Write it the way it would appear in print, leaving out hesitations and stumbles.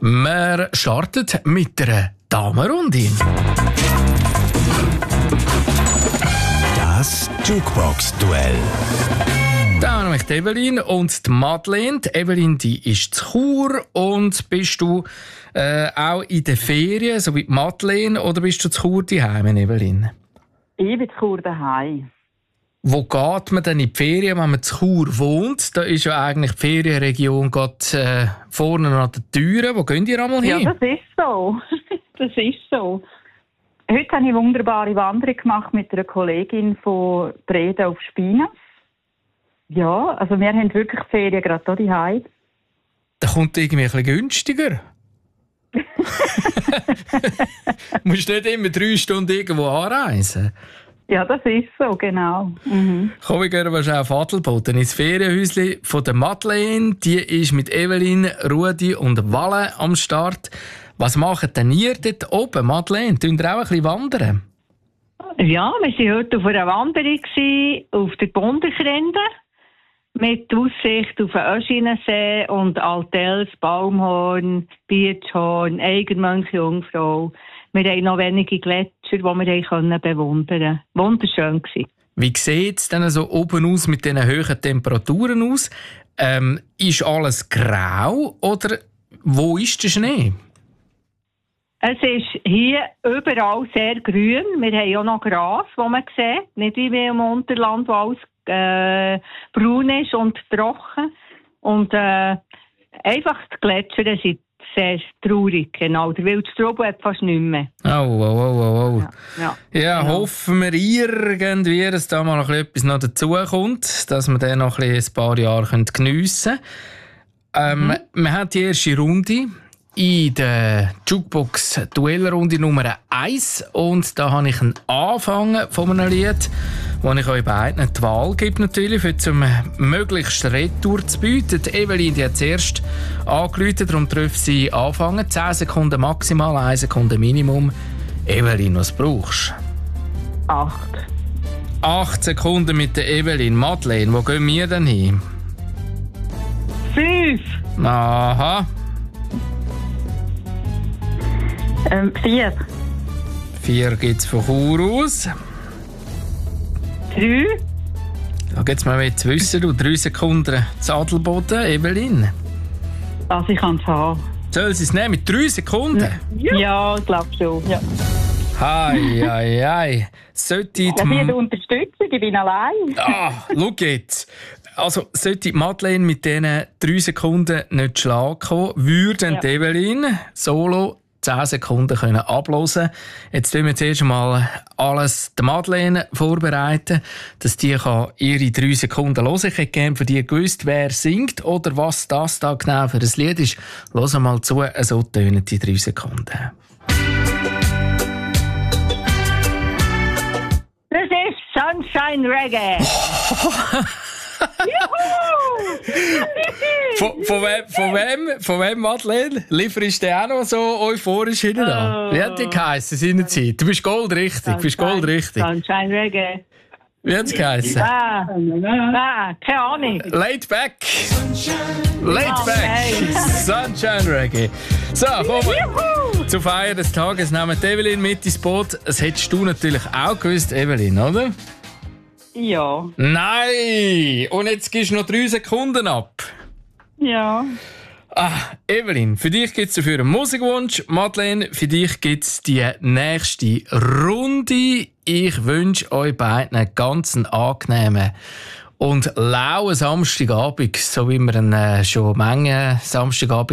Wir starten mit einer Damenrunde. Das Jukebox-Duell. Da haben wir die Evelyn und die Madeleine. Die Evelyn, die ist zu Chur. Und bist du auch in den Ferien, so wie die Madeleine, oder bist du zu Chur daheim, Evelyn? Ich bin zu Chur daheim. Wo geht man denn in die Ferien, wenn man zu Chur wohnt? Da ist ja eigentlich die Ferienregion vorne an der Türe. Wo geht ihr einmal hin? Ja, das ist so. Das ist so. Heute habe ich eine wunderbare Wanderung gemacht mit einer Kollegin von Breda auf Spinas. Ja, also wir haben wirklich die Ferien gerade hier daheim. Da kommt irgendwie ein bisschen günstiger. Du musst nicht immer 3 Stunden irgendwo anreisen. Ja, das ist so, genau. Mhm. Komm, wir gehen wahrscheinlich auf Adelboden ins Ferienhäuschen von der Madeleine. Die ist mit Evelyn, Rudi und Walle am Start. Was macht denn ihr dort oben, Madeleine? Tun ihr auch ein bisschen wandern? Ja, wir waren heute auf einer Wanderung auf der Bunderkrende mit Aussicht auf den Öschinensee und Altels, Baumhorn, Bietschhorn, Eigenmönch, Jungfrau. Wir haben noch wenige Gletscher, die wir bewundern konnten. Wunderschön gewesen. Wie sieht es denn so oben aus mit diesen hohen Temperaturen aus? Ist alles grau oder wo ist der Schnee? Es ist hier überall sehr grün. Wir haben auch noch Gras, das man sieht. Nicht wie im Unterland, wo alles braun ist und trocken. Und einfach die Gletscher sind sehr traurig. Genau. Der Wildstrubel hat fast nichts mehr. Oh. Ja, genau. Hoffen wir irgendwie, dass da mal noch etwas noch dazukommt, dass wir den noch ein paar Jahre geniessen können. Wir haben die erste Runde in der Jukebox-Duellrunde Nummer 1 und da habe ich einen Anfang von einem Lied, wo ich euch beiden die Wahl gebe, natürlich, für zum möglichst Retour zu bieten. Die Evelyn, die hat zuerst angerufen, darum dürfen sie anfangen. 10 Sekunden maximal, 1 Sekunde Minimum. Evelyn, was brauchst du? 8. 8 Sekunden mit der Evelyn. Madeleine, wo gehen wir denn hin? 5. Aha. 4. 4 gibt es von Chur aus. 3. Da geht es mal zu wissen, du 3 Sekunden zu Adelboden, Evelyn. Also ich kann es haben. Soll sie es nehmen mit 3 Sekunden? Ja, ich glaube schon. Ja. Hei. Sollte Ich bin Unterstützung, ich bin allein. Schau jetzt. Also, sollte die Madeleine mit diesen 3 Sekunden nicht schlagen kommen, würde die Evelyn solo 10 Sekunden können abhören. Jetzt tun wir zuerst einmal alles der Madeleine vorbereiten, dass die ihre 3 Sekunden hören kann. Ich hätte gerne von dir gewusst, wer singt oder was das da genau für ein Lied ist. Hör mal zu, so tönen die 3 Sekunden. Das ist Sunshine Reggae. Von wem, Madeleine? Lieferst du auch noch so euphorisch hin? Wie hat die geheissen seinerzeit? Du bist goldrichtig. Sunshine Reggae. Wie hat es geheissen? Keine Ahnung. Laid back. Sunshine Reggae. So, kommen wir zur Feier des Tages. Nehmen die Evelyn mit ins Boot. Das hättest du natürlich auch gewusst, Evelyn, oder? Ja. Nein! Und jetzt gibst du noch 3 Sekunden ab. Ja. Evelyn, für dich gibt es dafür einen Musikwunsch. Madeleine, für dich gibt es die nächste Runde. Ich wünsche euch beiden einen ganz angenehmen und lauen Samstagabend, so wie wir ihn schon Menge Samstagabend